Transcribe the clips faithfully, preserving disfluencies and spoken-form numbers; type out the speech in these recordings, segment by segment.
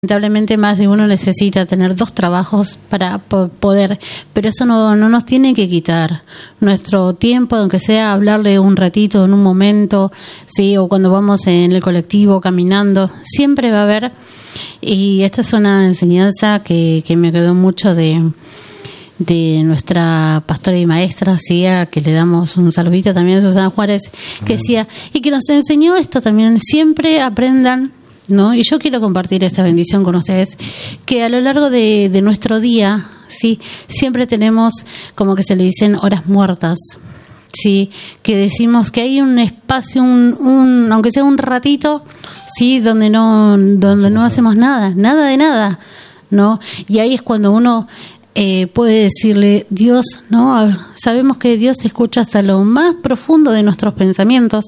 Lamentablemente más de uno necesita tener dos trabajos para poder, pero eso no, no nos tiene que quitar nuestro tiempo, aunque sea hablarle un ratito en un momento, sí, o cuando vamos en el colectivo caminando, siempre va a haber, y esta es una enseñanza que, que me quedó mucho de, de nuestra pastora y maestra, sí, a que le damos un saludito también a Susana Juárez, que decía, y que nos enseñó esto también, siempre aprendan, ¿no? Y yo quiero compartir esta bendición con ustedes, que a lo largo de, de nuestro día, sí, siempre tenemos, como que se le dicen, horas muertas, sí, que decimos que hay un espacio, un, un aunque sea un ratito, sí, donde no, donde no hacemos nada, nada de nada, ¿no? Y ahí es cuando uno eh, puede decirle, Dios, ¿no? Sabemos que Dios escucha hasta lo más profundo de nuestros pensamientos.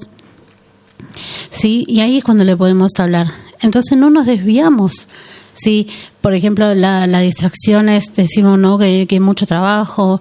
Sí, y ahí es cuando le podemos hablar. Entonces no nos desviamos. Sí, por ejemplo, la, la distracción es, decimos, ¿no? Que, que mucho trabajo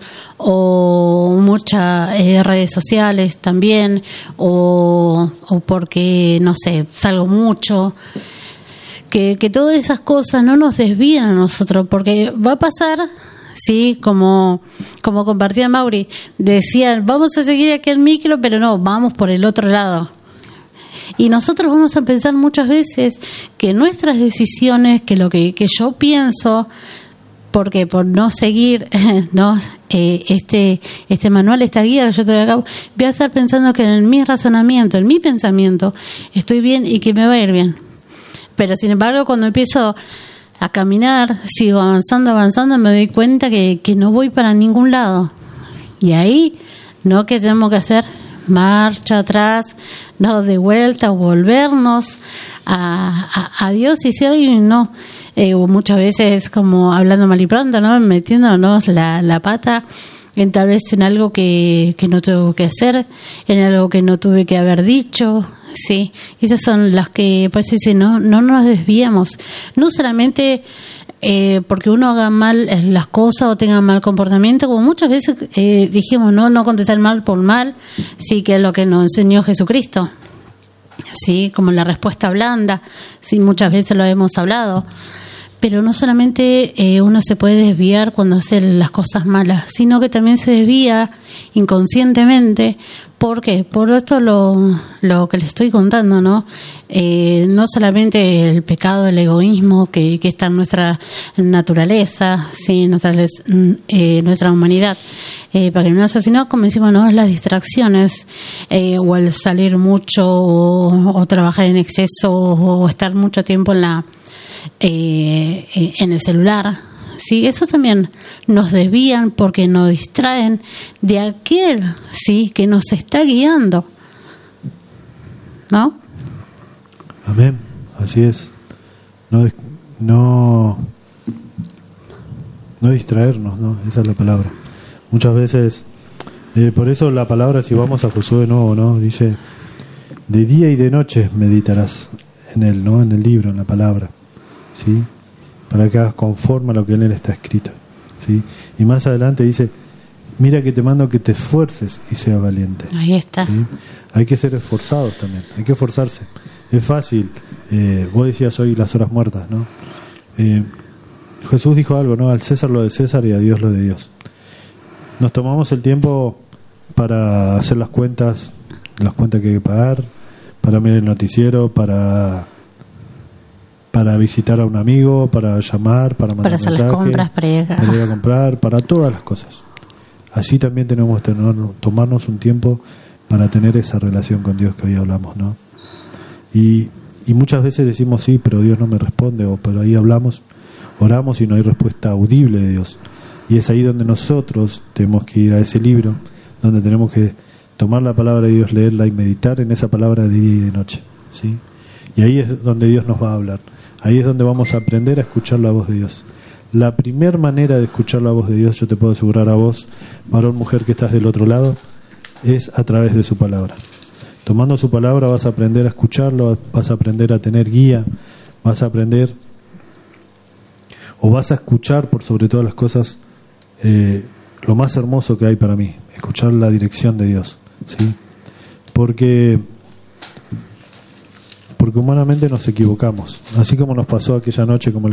o muchas eh, redes sociales también, o, o porque, no sé, salgo mucho. Que, que todas esas cosas no nos desvían a nosotros, porque va a pasar, sí, como, como compartía Mauri, decían, vamos a seguir aquí el micro, pero no, vamos por el otro lado. Y nosotros vamos a pensar muchas veces que nuestras decisiones, que lo que, que yo pienso, porque por no seguir no eh, este este manual, esta guía que yo estoy acá, voy a estar pensando que en mi razonamiento, en mi pensamiento, estoy bien y que me va a ir bien. Pero sin embargo, cuando empiezo a caminar, sigo avanzando, avanzando, me doy cuenta que, que no voy para ningún lado. Y ahí, ¿no? ¿Qué tenemos que hacer? Marcha atrás, no, de vuelta, volvernos a, a, a Dios y si alguien no, eh, muchas veces como hablando mal y pronto, ¿no? Metiéndonos la, la pata en tal vez en algo que, que no tuve que hacer, en algo que no tuve que haber dicho, sí, esas son las que, pues dice, no, no nos desviamos, no solamente Eh, porque uno haga mal las cosas o tenga mal comportamiento, como muchas veces eh, dijimos, no no contestar mal por mal, sí, que es lo que nos enseñó Jesucristo, sí, como la respuesta blanda, sí, muchas veces lo hemos hablado, pero no solamente eh, uno se puede desviar cuando hace las cosas malas, sino que también se desvía inconscientemente. ¿Por qué? Por esto lo, lo que le estoy contando, ¿no? Eh, no solamente el pecado, el egoísmo que, que está en nuestra naturaleza, sí, nuestra, eh, nuestra humanidad, eh, para que no sea, sino como decimos, no, las distracciones, eh, o el salir mucho, o, o trabajar en exceso, o estar mucho tiempo en la eh, en el celular. Sí, eso también nos desvían porque nos distraen de aquel, sí, que nos está guiando, ¿no? Amén, así es. No, no, no distraernos, ¿no? Esa es la palabra. Muchas veces, eh, por eso la palabra, si vamos a Josué de nuevo, ¿no? Dice, de día y de noche meditarás en él, ¿no? En el libro, en la palabra, ¿sí? Para que hagas conforme a lo que en él está escrito, ¿sí? Y más adelante dice, mira que te mando que te esfuerces y seas valiente. Ahí está. ¿Sí? Hay que ser esforzados también, hay que esforzarse. Es fácil, eh, vos decías hoy las horas muertas, ¿no? Eh, Jesús dijo algo, ¿no? Al César lo de César y a Dios lo de Dios. Nos tomamos el tiempo para hacer las cuentas, las cuentas que hay que pagar, para mirar el noticiero, para... para visitar a un amigo, para llamar, para mandar para hacer mensaje, las compras, para ir, a... para ir a comprar, para todas las cosas. Así también tenemos que tener, tomarnos un tiempo para tener esa relación con Dios que hoy hablamos, ¿no? Y, y muchas veces decimos sí, pero Dios no me responde, o pero ahí hablamos, oramos y no hay respuesta audible de Dios. Y es ahí donde nosotros tenemos que ir a ese libro, donde tenemos que tomar la palabra de Dios, leerla y meditar en esa palabra de día y de noche, ¿sí? Y ahí es donde Dios nos va a hablar. Ahí es donde vamos a aprender a escuchar la voz de Dios. La primera manera de escuchar la voz de Dios, yo te puedo asegurar a vos, varón, mujer que estás del otro lado, es a través de su palabra. Tomando su palabra vas a aprender a escucharlo, vas a aprender a tener guía, vas a aprender, o vas a escuchar por sobre todas las cosas, eh, lo más hermoso que hay para mí, escuchar la dirección de Dios, ¿sí? Porque... porque humanamente nos equivocamos, así como nos pasó aquella noche, como